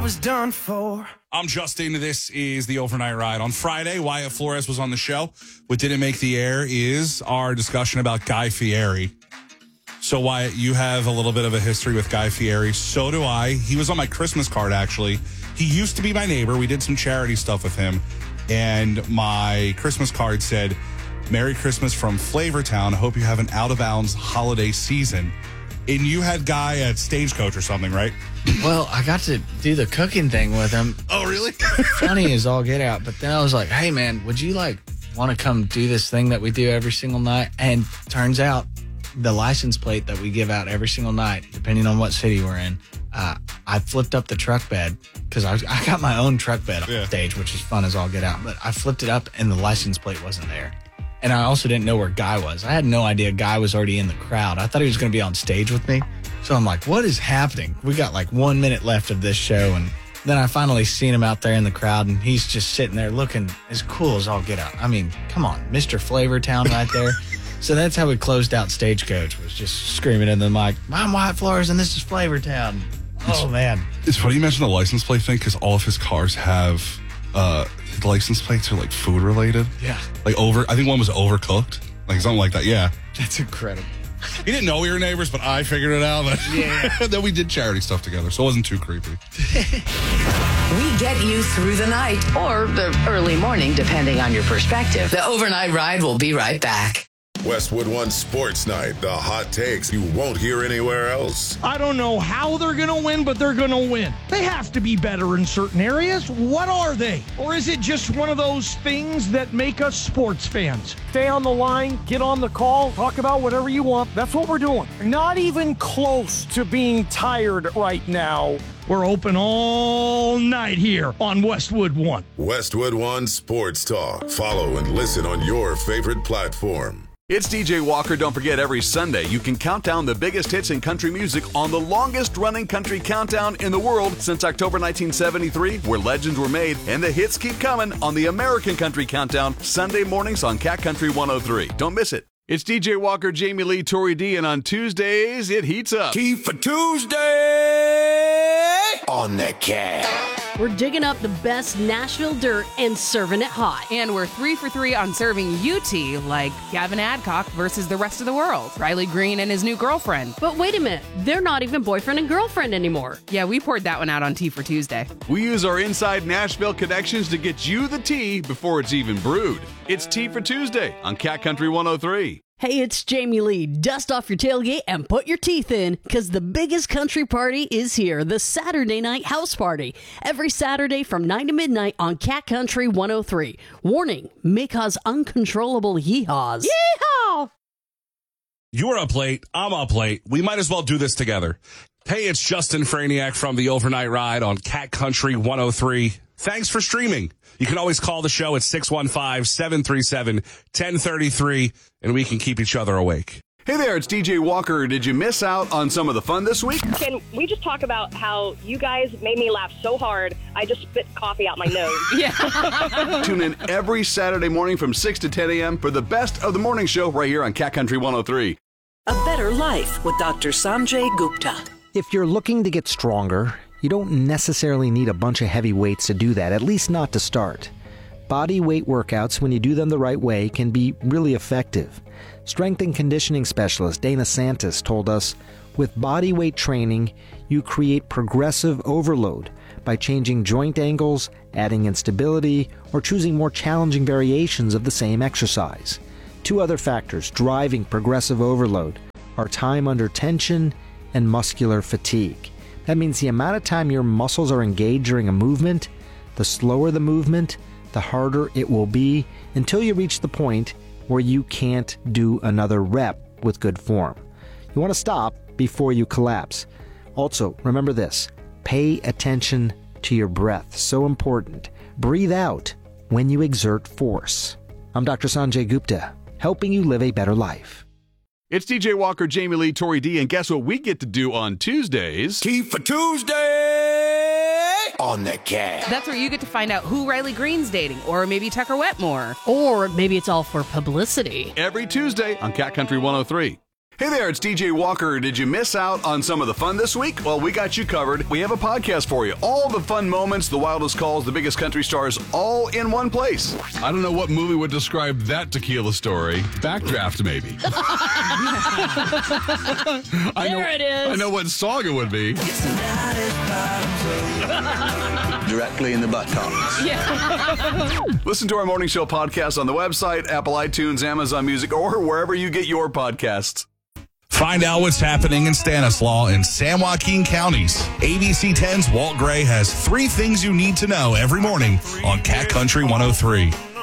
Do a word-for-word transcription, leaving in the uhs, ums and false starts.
was done for. I'm Justin. This is the Overnight Ride. On Friday, Wyatt Flores was on the show. What didn't make the air is our discussion about Guy Fieri. So, Wyatt, you have a little bit of a history with Guy Fieri. So do I. He was on my Christmas card, actually. He used to be my neighbor. We did some charity stuff with him. And my Christmas card said, Merry Christmas from Flavortown. I hope you have an out-of-bounds holiday season. And you had Guy at Stagecoach or something, right? Well, I got to do the cooking thing with him. Oh, really? Funny as all get out. But then I was like, hey, man, would you, like, want to come do this thing that we do every single night? And turns out the license plate that we give out every single night, depending on what city we're in, uh, I flipped up the truck bed because I, I got my own truck bed on Yeah. stage, which is fun as all get out. But I flipped it up, and the license plate wasn't there. And I also didn't know where Guy was. I had no idea Guy was already in the crowd. I thought he was going to be on stage with me. So I'm like, what is happening? We got like one minute left of this show. And then I finally seen him out there in the crowd, and he's just sitting there looking as cool as all get out. I mean, come on, Mister Flavortown right there. So that's how we closed out Stagecoach, was just screaming in the mic, I'm Wyatt Flores, and this is Flavortown. Oh, man. It's funny you mentioned the license plate thing because all of his cars have uh, the license plates are like food related. Yeah. Like over, I think one was overcooked, like something like that. Yeah. That's incredible. He didn't know we were neighbors, but I figured it out. But Yeah. then we did charity stuff together, so it wasn't too creepy. We get you through the night or the early morning, depending on your perspective. The Overnight Ride will be right back. Westwood One Sports Night, the hot takes you won't hear anywhere else. I don't know how they're going to win, but they're going to win. They have to be better in certain areas. What are they? Or is it just one of those things that make us sports fans? Stay on the line, get on the call, talk about whatever you want. That's what we're doing. Not even close to being tired right now. We're open all night here on Westwood One. Westwood One Sports Talk. Follow and listen on your favorite platform. It's D J Walker. Don't forget, every Sunday you can count down the biggest hits in country music on the longest-running country countdown in the world since October nineteen seventy-three, where legends were made, and the hits keep coming on the American Country Countdown, Sunday mornings on Cat Country one oh three. Don't miss it. It's D J Walker, Jamie Lee, Tori D, and on Tuesdays, it heats up. Key for Tuesday on the Cat. We're digging up the best Nashville dirt and serving it hot. And we're three for three on serving U T, like Gavin Adcock versus the rest of the world, Riley Green and his new girlfriend. But wait a minute, they're not even boyfriend and girlfriend anymore. Yeah, we poured that one out on Tea for Tuesday. We use our inside Nashville connections to get you the tea before it's even brewed. It's Tea for Tuesday on Cat Country one oh three. Hey, it's Jamie Lee. Dust off your tailgate and put your teeth in, because the biggest country party is here, the Saturday Night House Party. Every Saturday from nine to midnight on Cat Country one oh three. Warning, may cause uncontrollable yeehaws. Yeehaw! You're up late. I'm up late. We might as well do this together. Hey, it's Justin Franiak from the Overnight Ride on Cat Country one oh three. Thanks for streaming. You can always call the show at six one five, seven three seven, one oh three three, and we can keep each other awake. Hey there, it's D J Walker. Did you miss out on some of the fun this week? Can we just talk about how you guys made me laugh so hard, I just spit coffee out my nose? Yeah. Tune in every Saturday morning from six to ten a.m. for the best of the morning show right here on Cat Country one oh three. A better life with Doctor Sanjay Gupta. If you're looking to get stronger, you don't necessarily need a bunch of heavy weights to do that, at least not to start. Body weight workouts, when you do them the right way, can be really effective. Strength and conditioning specialist Dana Santis told us, with body weight training, you create progressive overload by changing joint angles, adding instability, or choosing more challenging variations of the same exercise. Two other factors driving progressive overload are time under tension and muscular fatigue. That means the amount of time your muscles are engaged during a movement, the slower the movement, the harder it will be until you reach the point where you can't do another rep with good form. You want to stop before you collapse. Also, remember this, pay attention to your breath. So important. Breathe out when you exert force. I'm Doctor Sanjay Gupta, helping you live a better life. It's D J Walker, Jamie Lee, Tori D, and guess what we get to do on Tuesdays? Key for Tuesday on the Cat. That's where you get to find out who Riley Green's dating, or maybe Tucker Wetmore. Or maybe it's all for publicity. Every Tuesday on Cat Country one oh three. Hey there, it's D J Walker. Did you miss out on some of the fun this week? Well, we got you covered. We have a podcast for you. All the fun moments, the wildest calls, the biggest country stars, all in one place. I don't know what movie would describe that tequila story. Backdraft, maybe. I know, There it is. I know what song it would be. Directly in the buttocks. Yeah. Listen to our morning show podcast on the website, Apple iTunes, Amazon Music, or wherever you get your podcasts. Find out what's happening in Stanislaus and San Joaquin counties. A B C ten's Walt Gray has three things you need to know every morning on Cat Country one oh three.